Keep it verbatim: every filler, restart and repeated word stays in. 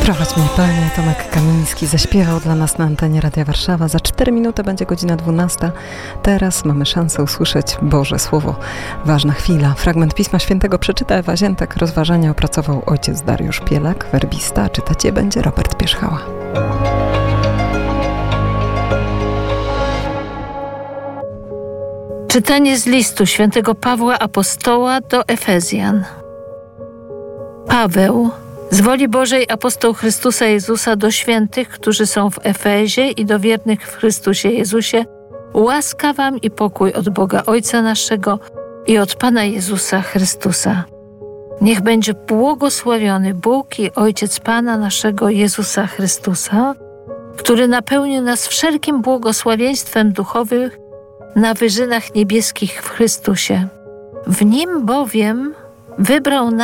Prowadź mnie, Panie. Tomek Kamiński zaśpiewał dla nas na antenie Radia Warszawa. Za cztery minuty będzie godzina dwunasta. Teraz mamy szansę usłyszeć Boże Słowo. Ważna chwila. Fragment Pisma Świętego przeczyta Ewa Ziętek. Rozważania opracował ojciec Dariusz Pielak, werbista. Czytać je będzie Robert Pierzchała. Czytanie z listu świętego Pawła Apostoła do Efezjan. Paweł, z woli Bożej apostoł Chrystusa Jezusa, do świętych, którzy są w Efezie, i do wiernych w Chrystusie Jezusie, łaska wam i pokój od Boga Ojca naszego i od Pana Jezusa Chrystusa. Niech będzie błogosławiony Bóg i Ojciec Pana naszego Jezusa Chrystusa, który napełnił nas wszelkim błogosławieństwem duchowym na wyżynach niebieskich w Chrystusie. W Nim bowiem wybrał nas